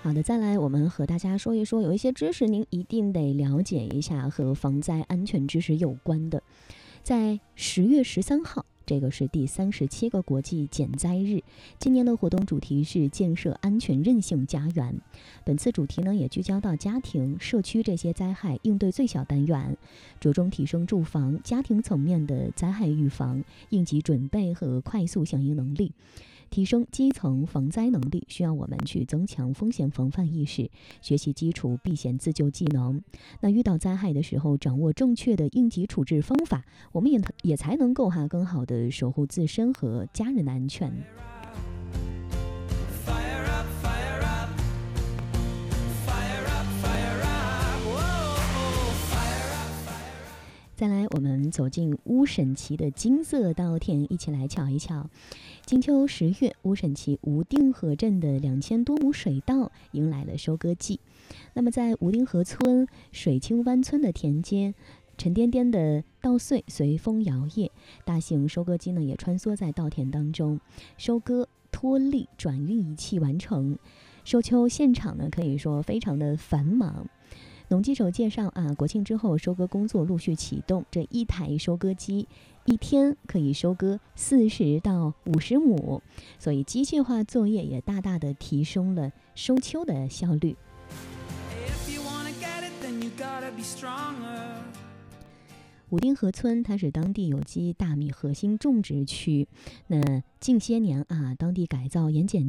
好的，再来我们和大家说一说，有一些知识您一定得了解一下，和防灾安全知识有关的。在10月13号，这个是第37个国际减灾日。今年的活动主题是建设安全韧性家园。本次主题呢，也聚焦到家庭、社区这些灾害应对最小单元，着重提升住房、家庭层面的灾害预防、应急准备和快速响应能力。提升基层防灾能力，需要我们去增强风险防范意识，学习基础避险自救技能。那遇到灾害的时候，掌握正确的应急处置方法，我们也才能够更好的守护自身和家人的安全。再来，我们走进乌沈旗的金色稻田，一起来瞧一瞧。金秋10月，乌沈旗吴定河镇的2000多亩水稻迎来了收割季。那么在吴定河村水清湾村的田间，沉甸甸的稻穗随风摇曳，大型收割机呢也穿梭在稻田当中，收割、脱粒、转运仪器完成。收秋现场呢可以说非常的繁忙。农机手介绍国庆之后收割工作陆续启动，这一台收割机一天可以收割40到50亩，所以机械化作业也大大的提升了收秋的效率。吴定河村它是当地有机大米核心种植区，那近些年当地改造盐碱